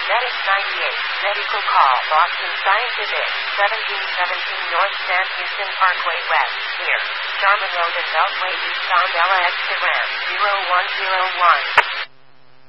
Medic 98, medical call, Boston Scientific, 1717 North San Houston Parkway West, near Jarman Road and Beltway East on Ella Instagram, 0101.